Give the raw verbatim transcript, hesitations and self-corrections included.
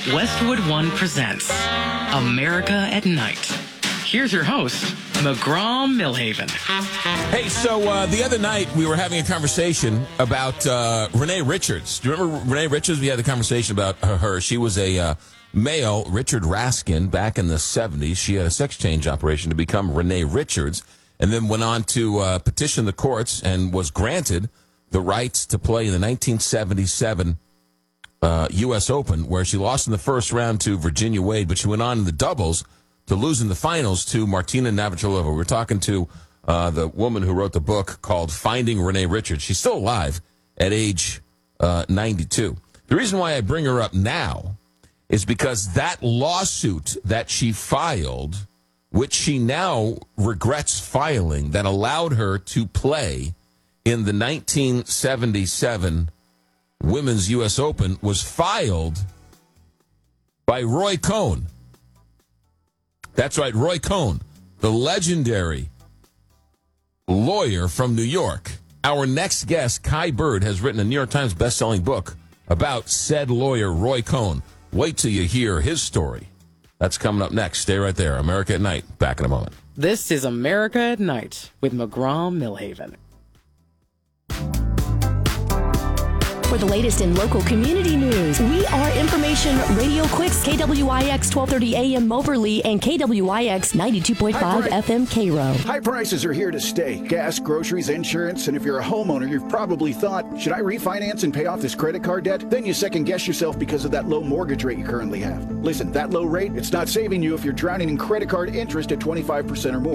Westwood One presents America at Night. Here's your host, McGraw Millhaven. Hey, so uh, the other night we were having a conversation about uh, Renee Richards. Do you remember Renee Richards? We had a conversation about her. She was a uh, male, Richard Raskin, back in the seventies. She had a sex change operation to become Renee Richards, and then went on to uh, petition the courts and was granted the rights to play in the nineteen seventy-seven uh, U S Open, where she lost in the first round to Virginia Wade, but she went on in the doubles to lose in the finals to Martina Navratilova. We're talking to uh, the woman who wrote the book called Finding Renee Richards. She's still alive at age uh, ninety-two. The reason why I bring her up now is because that lawsuit that she filed, which she now regrets filing, that allowed her to play in the nineteen seventy-seven Women's U S Open, was filed by Roy Cohn. That's right, Roy Cohn, the legendary lawyer from New York. Our next guest, Kai Bird, has written a New York Times best-selling book about said lawyer, Roy Cohn. Wait till you hear his story. That's coming up next. Stay right there. America at Night. Back in a moment. This is America at Night with McGraw Millhaven. For the latest in local community news, we are Information Radio Quicks, K W I X twelve thirty A M Moberly and K W I X ninety-two point five F M Cairo. High prices are here to stay. Gas, groceries, insurance, and if you're a homeowner, you've probably thought, should I refinance and pay off this credit card debt? Then you second guess yourself because of that low mortgage rate you currently have. Listen, that low rate, it's not saving you if you're drowning in credit card interest at twenty-five percent or more.